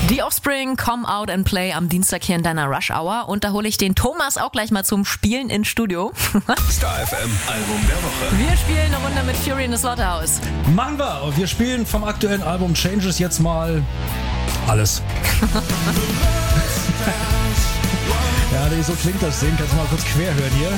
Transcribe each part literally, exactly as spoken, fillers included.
The Offspring, Come Out and Play am Dienstag hier in deiner Rush Hour. Und da hole ich den Thomas auch gleich mal zum Spielen ins Studio. Star F M Album der Woche. Wir spielen eine Runde mit Fury in the Slaughterhouse. Machen wir. Wir spielen vom aktuellen Album Changes jetzt mal alles. Ja, nee, so klingt das Ding. Kannst du mal kurz quer hören hier.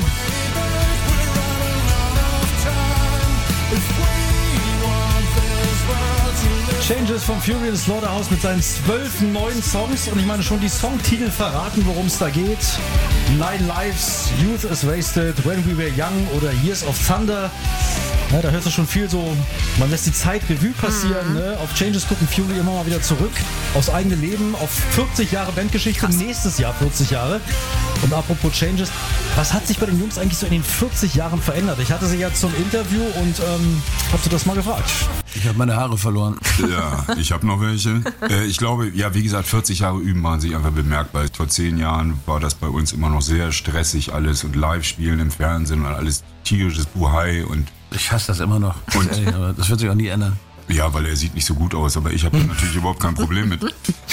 Changes von Fury in the Slaughterhouse mit seinen zwölf neuen Songs. Und ich meine, schon die Songtitel verraten, worum es da geht. Nine Lives, Youth is Wasted, When We Were Young oder Years of Thunder. Ja, da hörst du schon viel so, man lässt die Zeit Revue passieren. Mhm. Ne? Auf Changes gucken Fury immer mal wieder zurück. Aufs eigene Leben, auf vierzig Jahre Bandgeschichte, krass. Nächstes Jahr vierzig Jahre. Und apropos Changes, was hat sich bei den Jungs eigentlich so in den vierzig Jahren verändert? Ich hatte sie ja zum Interview und ähm, hab du das mal gefragt? Ich habe meine Haare verloren. Ja, ich habe noch welche. Äh, ich glaube, ja, wie gesagt, vierzig Jahre üben waren sich einfach bemerkbar. Vor zehn Jahren war das bei uns immer noch sehr stressig alles und Live-Spielen im Fernsehen und alles tierisches Buhai und ich hasse das immer noch. Und ehrlich, aber das wird sich auch nie ändern. Ja, weil er sieht nicht so gut aus, aber ich habe natürlich überhaupt kein Problem mit.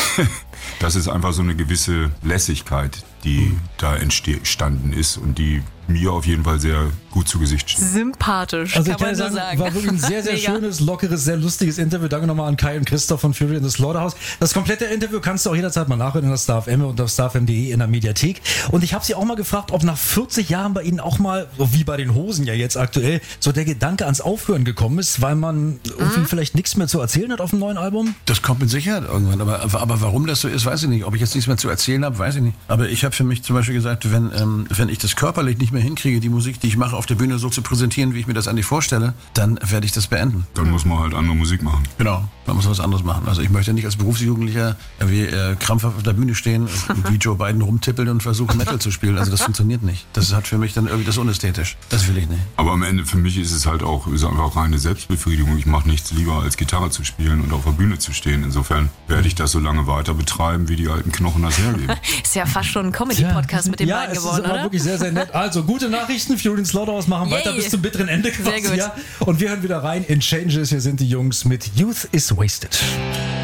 Das ist einfach so eine gewisse Lässigkeit, die mhm. da entstanden ist und die mir auf jeden Fall sehr gut zu Gesicht steht. Sympathisch, also kann ich kann man so sagen, sagen. War wirklich ein sehr, sehr schönes, lockeres, sehr lustiges Interview. Danke nochmal an Kai und Christoph von Fury in the Slaughterhouse. Das komplette Interview kannst du auch jederzeit mal nachhören in der Star F M und auf starfm punkt de in der Mediathek. Und ich habe sie auch mal gefragt, ob nach vierzig Jahren bei ihnen auch mal, so wie bei den Hosen ja jetzt aktuell, so der Gedanke ans Aufhören gekommen ist, weil man irgendwie mhm. vielleicht nichts mehr zu erzählen hat auf dem neuen Album. Das kommt mit Sicherheit irgendwann. Aber, aber warum das so ist, weiß ich nicht. Ob ich jetzt nichts mehr zu erzählen habe, weiß ich nicht. Aber ich habe für mich zum Beispiel gesagt, wenn, ähm, wenn ich das körperlich nicht mehr hinkriege, die Musik, die ich mache, auf der Bühne so zu präsentieren, wie ich mir das eigentlich vorstelle, dann werde ich das beenden. Dann muss man halt andere Musik machen. Genau, man muss was anderes machen. Also ich möchte nicht als Berufsjugendlicher wie äh, krampfhaft auf der Bühne stehen und wie Joe Biden rumtippeln und versuchen Metal zu spielen. Also das funktioniert nicht. Das hat für mich dann irgendwie das unästhetisch. Das will ich nicht. Aber am Ende für mich ist es halt auch, ist einfach reine Selbstbefriedigung. Ich mache nichts lieber, als Gitarre zu spielen und auf der Bühne zu stehen. Insofern werde ich das so lange weiter betreiben, wie die alten Knochen das hergeben. Ist ja fast schon ein Comedy-Podcast ja, mit den ja, beiden geworden, oder? Ja, es ist wirklich sehr, sehr nett. Also, gute Nachrichten. Fury in the Slaughterhouse machen Yay. weiter bis zum bitteren Ende quasi. Ja. Und wir hören wieder rein in Changes. Hier sind die Jungs mit Youth is Wasted.